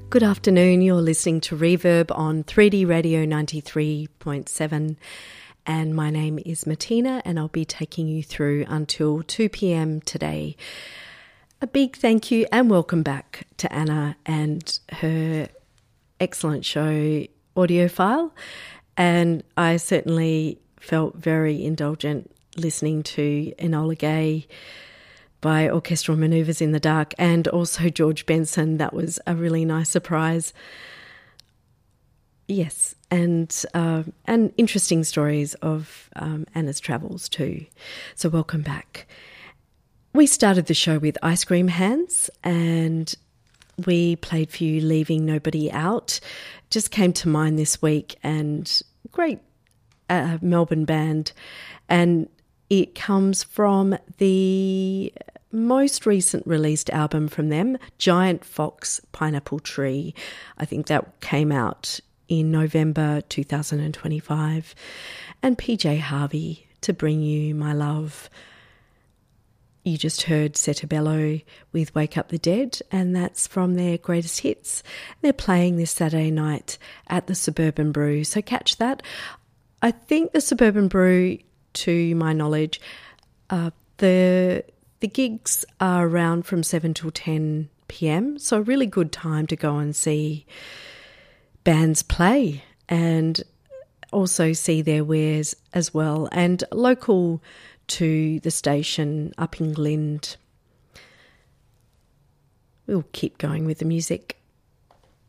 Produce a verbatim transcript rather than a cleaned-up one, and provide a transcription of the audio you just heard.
Good afternoon, you're listening to Reverb on three D Radio ninety-three point seven and my name is Martina and I'll be taking you through until two p.m. today. A big thank you and welcome back to Anna and her excellent show Audiophile, and I certainly felt very indulgent listening to Enola Gay by Orchestral Manoeuvres in the Dark, and also George Benson. That was a really nice surprise. Yes, and uh, and interesting stories of um, Anna's travels too. So welcome back. We started the show with Ice Cream Hands, and we played for you Leaving Nobody Out. Just came to mind this week, and great uh, Melbourne band, and it comes from the most recent released album from them, Giant Fox Pineapple Tree. I think that came out in November two thousand twenty-five. And P J Harvey, To Bring You My Love. You just heard Setabello with Wake Up the Dead, and that's from their greatest hits. They're playing this Saturday night at the Suburban Brew, so catch that. I think the Suburban Brew, to my knowledge, uh, the the gigs are around from seven till ten p.m, so a really good time to go and see bands play and also see their wares as well. And local to the station up in Glynde. We'll keep going with the music.